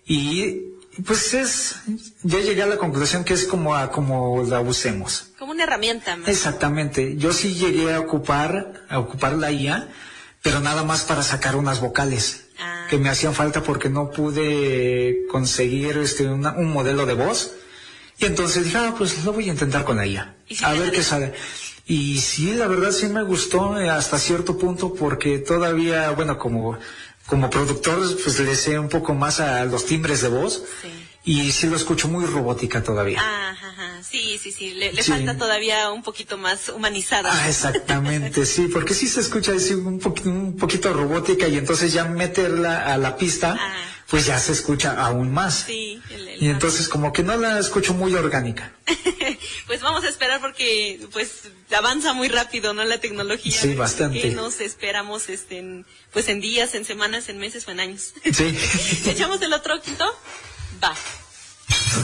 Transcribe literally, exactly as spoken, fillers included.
Y pues es, ya llegué a la conclusión que es como a como la usemos. Como una herramienta más. Exactamente. Yo sí llegué a ocupar, a ocupar la I A, pero nada más para sacar unas vocales ah. que me hacían falta porque no pude conseguir este una, un modelo de voz. Y entonces dije, ah, pues lo voy a intentar con la I A. Si a ver qué sale. Y sí, la verdad sí me gustó hasta cierto punto porque todavía, bueno, como, como productor, pues le sé un poco más a los timbres de voz. Sí. Y sí lo escucho muy robótica todavía. Ajá, ajá. Sí, sí, sí. Le, le sí. falta todavía un poquito más humanizada. Ah, exactamente, sí, porque sí se escucha así un, po un poquito robótica y entonces ya meterla a la pista, ah. pues ya se escucha aún más. Sí. El, el y entonces como que no la escucho muy orgánica. Pues vamos a esperar porque pues avanza muy rápido, ¿no? La tecnología. Sí, bastante. Que nos esperamos este, en, pues en días, en semanas, en meses o en años. Sí. ¿Echamos el otro quinto? Va.